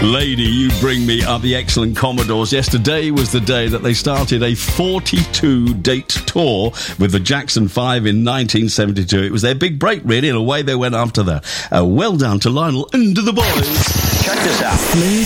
Lady, You Bring Me are the excellent Commodores. Yesterday was the day that they started a 42-date tour with the Jackson 5 in 1972. It was their big break, really, and away they went after that. Well done to Lionel and the boys. Check this out.